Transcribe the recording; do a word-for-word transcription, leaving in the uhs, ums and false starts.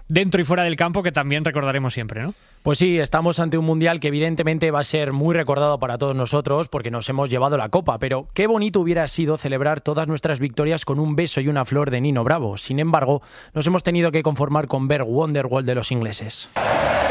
dentro y fuera del campo que también recordaremos siempre, ¿no? Pues sí, estamos ante un mundial que evidentemente va a ser muy recordado para todos nosotros porque nos hemos llevado la copa, pero qué bonito hubiera sido celebrar todas nuestras victorias con un beso y una flor de Nino Bravo. Sin embargo, nos hemos tenido que conformar con ver Wonderwall de los ingleses.